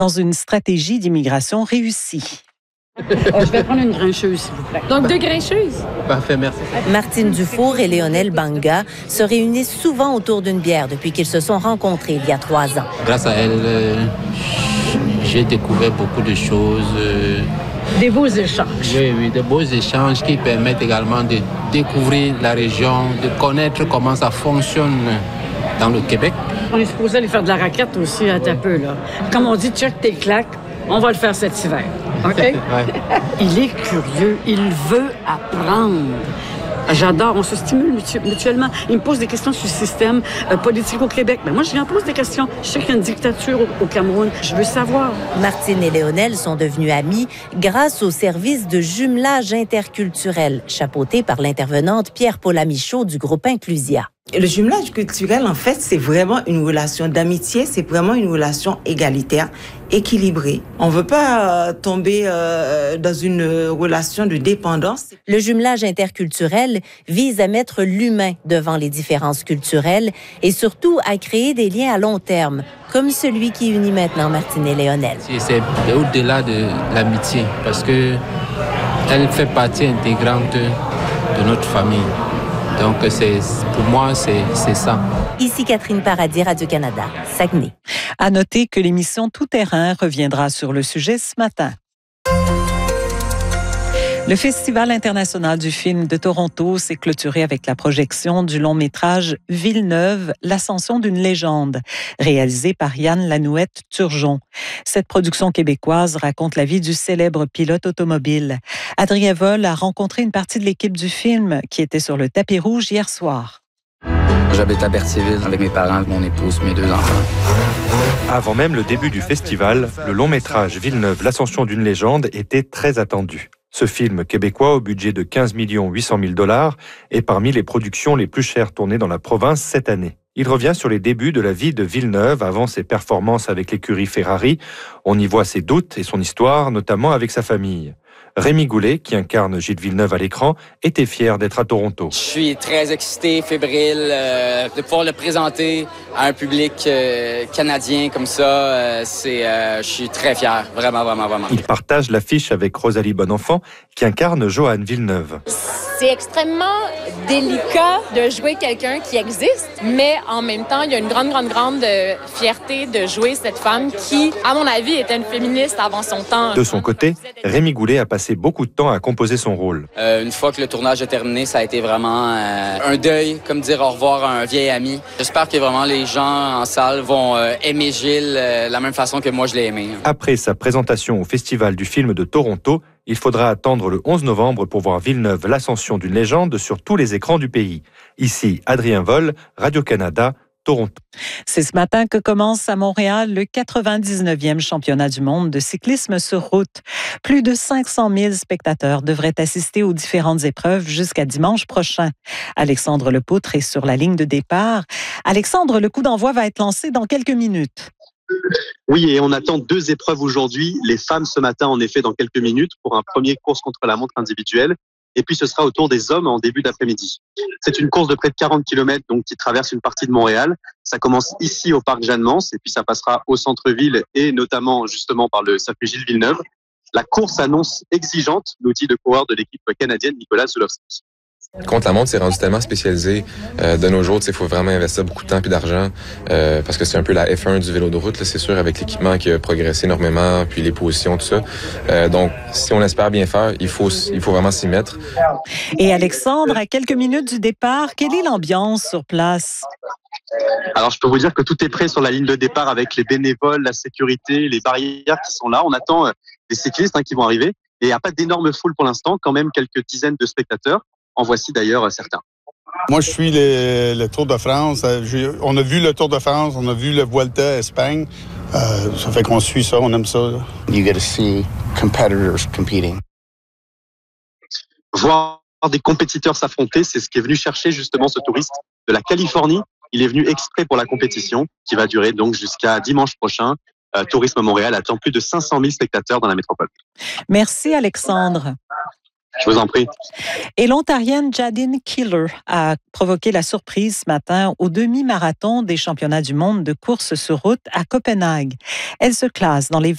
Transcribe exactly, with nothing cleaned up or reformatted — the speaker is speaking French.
dans une stratégie d'immigration réussie. Euh, je vais prendre une grincheuse, s'il vous plaît. Donc, deux grincheuses. Parfait, merci. Martine Dufour et Léonel Banga se réunissent souvent autour d'une bière depuis qu'ils se sont rencontrés il y a trois ans. Grâce à elle, euh, j'ai découvert beaucoup de choses. Euh, Des beaux échanges. oui, oui, de beaux échanges qui permettent également de découvrir la région, de connaître comment ça fonctionne dans le Québec. On est supposé aller faire de la raquette aussi à un peu, là. Comme on dit, check tes claques, on va le faire cet hiver. OK? Ouais. Il est curieux, il veut apprendre. J'adore, on se stimule mutu- mutuellement. Il me pose des questions sur le système euh, politique au Québec. Mais moi, je lui en pose des questions. Je sais qu'il y a une dictature au, au Cameroun. Je veux savoir. Martine et Léonel sont devenus amis grâce au service de jumelage interculturel, chapeauté par l'intervenante Pierre-Paula Michaud du groupe Inclusia. Le jumelage culturel, en fait, c'est vraiment une relation d'amitié, c'est vraiment une relation égalitaire, équilibrée. On ne veut pas euh, tomber euh, dans une relation de dépendance. Le jumelage interculturel vise à mettre l'humain devant les différences culturelles et surtout à créer des liens à long terme, comme celui qui unit maintenant Martine et Léonel. C'est au-delà de l'amitié, parce que elle fait partie intégrante de notre famille. Donc, c'est, pour moi, c'est, c'est ça. Ici Catherine Paradis, Radio-Canada, Saguenay. À noter que l'émission Tout terrain reviendra sur le sujet ce matin. Le Festival international du film de Toronto s'est clôturé avec la projection du long-métrage Villeneuve, l'ascension d'une légende, réalisé par Yann Lanouette-Turgeon. Cette production québécoise raconte la vie du célèbre pilote automobile. Adrien Vol a rencontré une partie de l'équipe du film qui était sur le tapis rouge hier soir. J'habite à Berthierville avec mes parents, mon épouse, mes deux enfants. Avant même le début du festival, le long-métrage Villeneuve, l'ascension d'une légende était très attendu. Ce film québécois au budget de quinze millions huit cent mille dollars est parmi les productions les plus chères tournées dans la province cette année. Il revient sur les débuts de la vie de Villeneuve avant ses performances avec l'écurie Ferrari. On y voit ses doutes et son histoire, notamment avec sa famille. Rémi Goulet, qui incarne Gilles Villeneuve à l'écran, était fier d'être à Toronto. Je suis très excité, fébrile euh, de pouvoir le présenter à un public euh, canadien comme ça. Euh, c'est, euh, je suis très fier, vraiment, vraiment, vraiment. Il partage l'affiche avec Rosalie Bonenfant, qui incarne Joanne Villeneuve. C'est extrêmement délicat de jouer quelqu'un qui existe, mais en même temps, il y a une grande, grande, grande fierté de jouer cette femme qui, à mon avis, était une féministe avant son temps. De son côté, Rémi Goulet a passé beaucoup de temps à composer son rôle. Euh, une fois que le tournage est terminé, ça a été vraiment euh, un deuil, comme dire au revoir à un vieil ami. J'espère que vraiment les gens en salle vont euh, aimer Gilles euh, de la même façon que moi je l'ai aimé. Après sa présentation au Festival du film de Toronto, il faudra attendre le onze novembre pour voir Villeneuve, l'ascension d'une légende sur tous les écrans du pays. Ici, Adrien Vol, Radio-Canada, Toronto. C'est ce matin que commence à Montréal le quatre-vingt-dix-neuvième championnat du monde de cyclisme sur route. Plus de cinq cent mille spectateurs devraient assister aux différentes épreuves jusqu'à dimanche prochain. Alexandre Lepoutre est sur la ligne de départ. Alexandre, le coup d'envoi va être lancé dans quelques minutes. Oui, et on attend deux épreuves aujourd'hui. Les femmes ce matin, en effet, dans quelques minutes, pour un premier course contre la montre individuelle. Et puis, ce sera au tour des hommes en début d'après-midi. C'est une course de près de quarante kilomètres, donc qui traverse une partie de Montréal. Ça commence ici au parc Jeanne-Mance, et puis ça passera au centre-ville, et notamment, justement, par le circuit Gilles Villeneuve. La course annonce exigeante, l'outil de coureur de l'équipe canadienne, Nicolas Zulowski. Contre la montre, c'est rendu tellement spécialisé. Euh, de nos jours, il faut vraiment investir beaucoup de temps et d'argent euh, parce que c'est un peu la F un du vélo de route, là, c'est sûr, avec l'équipement qui a progressé énormément, puis les positions, tout ça. Euh, donc, si on espère bien faire, il faut, il faut vraiment s'y mettre. Et Alexandre, à quelques minutes du départ, quelle est l'ambiance sur place? Alors, je peux vous dire que tout est prêt sur la ligne de départ avec les bénévoles, la sécurité, les barrières qui sont là. On attend euh, des cyclistes hein, qui vont arriver. Et il n'y a pas d'énorme foule pour l'instant, quand même quelques dizaines de spectateurs. En voici d'ailleurs certains. Moi, je suis le, le Tour de France. On a vu le Tour de France, on a vu le Vuelta Espagne. Euh, ça fait qu'on suit ça, on aime ça. You get to see competitors competing. Voir des compétiteurs s'affronter, c'est ce qui est venu chercher justement ce touriste de la Californie. Il est venu exprès pour la compétition qui va durer donc jusqu'à dimanche prochain. Euh, Tourisme Montréal attend plus de cinq cent mille spectateurs dans la métropole. Merci Alexandre. Je vous en prie. Et l'Ontarienne Jadine Keeler a provoqué la surprise ce matin au demi-marathon des championnats du monde de course sur route à Copenhague. Elle se classe dans les